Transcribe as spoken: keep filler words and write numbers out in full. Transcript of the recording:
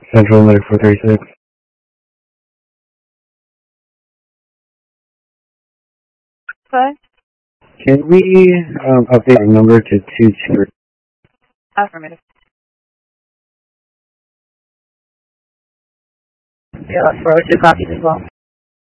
Central Medic four thirty-six. What? Can we um, update our number to two two? Affirmative. Yeah, that's four oh two copies as well.